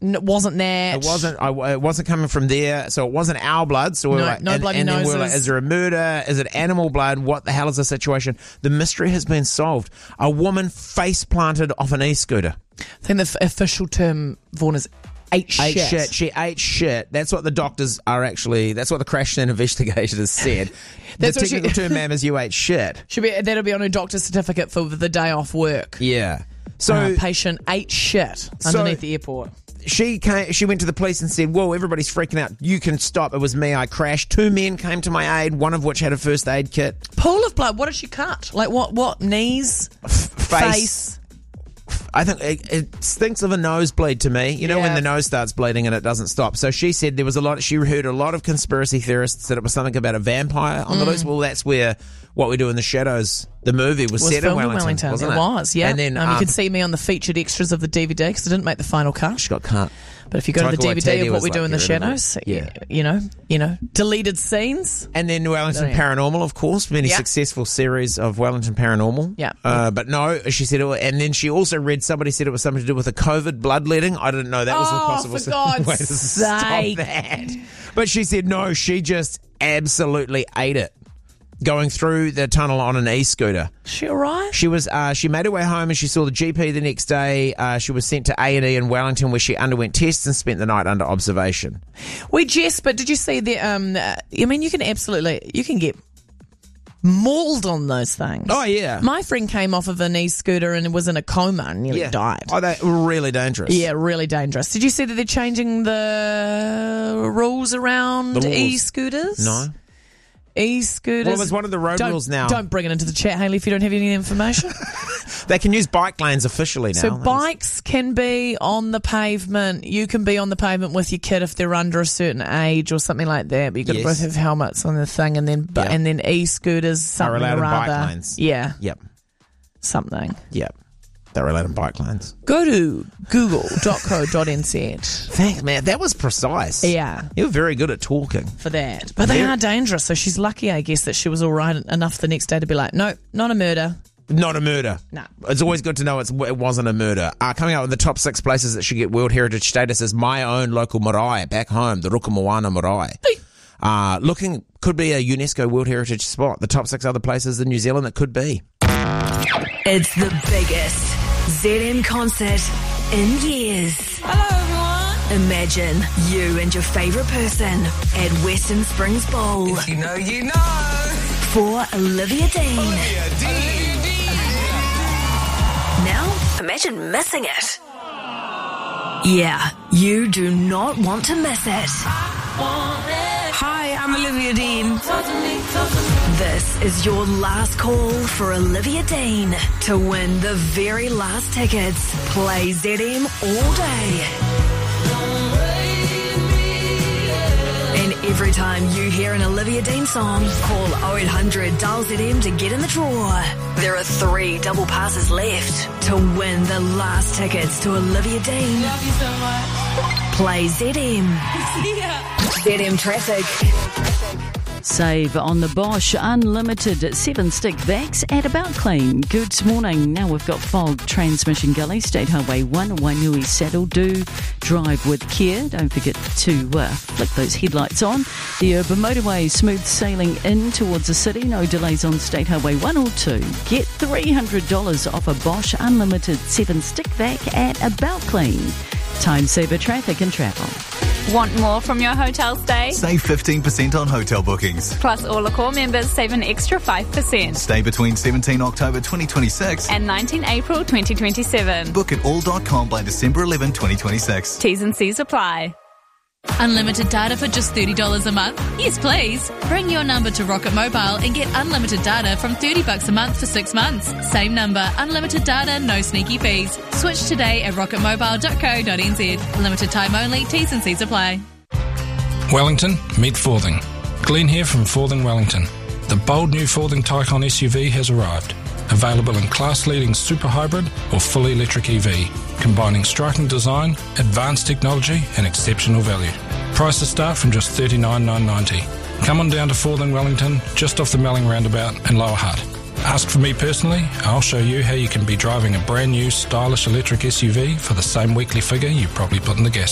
wasn't that. It wasn't coming from there, so it wasn't our blood. So we were like, no bloody and then we noses. were like, is there a murder? Is it animal blood? What the hell is the situation? The mystery has been solved. A woman face planted off an e-scooter. I think the official term, Vaughan, is ate shit. She ate shit. That's what the doctors are actually. That's what the crash scene investigators said. The technical term, ma'am, is you ate shit. That'll be on her doctor's certificate for the day off work. Yeah. So patient ate shit underneath the airport. She went to the police and said, whoa, everybody's freaking out. You can stop. It was me. I crashed. 2 men came to my aid, one of which had a first aid kit. Pool of blood. What did she cut? Like what? Knees? Face? I think it stinks of a nosebleed to me. You know when the nose starts bleeding and it doesn't stop. So she said she heard a lot of conspiracy theorists that it was something about a vampire on the loose. Well, that's where What We Do in the Shadows, the movie, was set in Wellington, wasn't it? It was, yeah. And then you can see me on the featured extras of the DVD because I didn't make the final cut. She got cut. But if you go to the DVD of What We Do in the Shadows, yeah. you know, deleted scenes. And then Wellington Paranormal, of course, many successful series of Wellington Paranormal. Yeah. But no, she said, and then she also read somebody said it was something to do with a COVID bloodletting. I didn't know that was a possible for God's way to stop sake. that. But she said no, she just absolutely ate it. Going through the tunnel on an e-scooter. She all right? She was. She made her way home and she saw the GP the next day. She was sent to A&E in Wellington where she underwent tests and spent the night under observation. But did you see the? I mean, you can get mauled on those things. Oh yeah. My friend came off of an e-scooter and was in a coma and nearly died. Oh, they were really dangerous. Yeah, really dangerous. Did you see that they're changing the rules around e-scooters? No. E-scooters. Well, it's one of the road rules now. Don't bring it into the chat, Hayley, if you don't have any information. They can use bike lanes officially now. So bikes can be on the pavement. You can be on the pavement with your kid if they're under a certain age or something like that. But you've got to both have helmets on the thing, and then e-scooters, something are allowed or in bike other. lanes. Yeah. Yep. Something. Yep. They're allowed in bike lanes. Go to google.co.nz. Thanks, man. That was precise. Yeah. You're very good at talking. For that. But they are dangerous, so she's lucky, I guess, that she was all right enough the next day to be like, no, not a murder. Not a murder. No. It's always good to know it wasn't a murder. Coming up with the top 6 places that should get World Heritage status is my own local marae back home, the Rukumoana Marae. Could be a UNESCO World Heritage spot. The top 6 other places in New Zealand that could be. It's the biggest ZM concert in years. Hello, everyone. Imagine you and your favourite person at Western Springs Bowl. If you know, you know. For Olivia Dean. Now, imagine missing it. Yeah, you do not want to miss it. Hi, I'm Olivia Dean. This is your last call for Olivia Dean to win the very last tickets. Play ZM all day. And every time you hear an Olivia Dean song, call 0800 Dial ZM to get in the draw. There are 3 double passes left to win the last tickets to Olivia Dean. Love you so much. Play ZM. ZM Traffic. Save on the Bosch Unlimited 7-stick vacs at About Clean. Good morning. Now we've got fog, Transmission Gully, State Highway 1, Wainui Saddle. Do drive with care. Don't forget to flick those headlights on. The urban motorway, smooth sailing in towards the city. No delays on State Highway 1 or 2. Get $300 off a Bosch Unlimited 7-stick vac at About Clean. Time saver traffic and travel. Want more from your hotel stay? Save 15% on hotel bookings. Plus, all Accor members save an extra 5%. Stay between 17 October 2026 and 19 April 2027. Book at all.com by December 11, 2026. T's and C's apply. Unlimited data for just $30 a month? Yes, please. Bring your number to Rocket Mobile and get unlimited data from $30 a month for 6 months. Same number, unlimited data, no sneaky fees. Switch today at rocketmobile.co.nz. Limited time only, T's and C's apply. Wellington, meet Forthing. Glenn here from Forthing Wellington. The bold new Forthing Taycan SUV has arrived. Available in class-leading super hybrid or fully electric EV, combining striking design, advanced technology and exceptional value. Prices start from just $39,990. Come on down to Forthing Wellington, just off the Melling roundabout in Lower Hutt. Ask for me personally, I'll show you how you can be driving a brand new stylish electric SUV for the same weekly figure you probably put in the gas